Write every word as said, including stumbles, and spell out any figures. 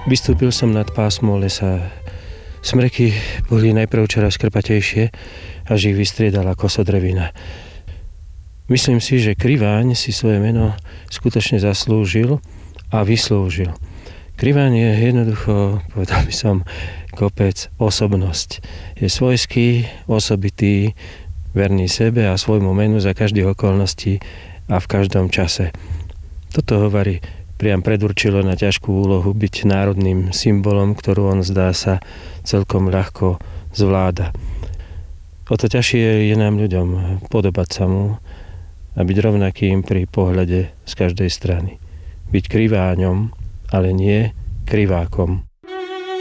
Vystúpil som nad pásmo lesa. Smreky boli najprv čoraz krpatejšie, až ich vystriedala kosodrevina. Myslím si, že Kriváň si svoje meno skutočne zaslúžil a vyslúžil. Kriváň je jednoducho, povedal by som, kopec osobnosť. Je svojský, osobitý, verný sebe a svojmu menu za každých okolností a v každom čase. Toto hovorí priam predurčilo na ťažkú úlohu byť národným symbolom, ktorú on, zdá sa, celkom ľahko zvláda. O to ťažšie je nám ľuďom podobať sa mu a byť rovnakým pri pohľade z každej strany. Byť kriváňom, ale nie krivákom.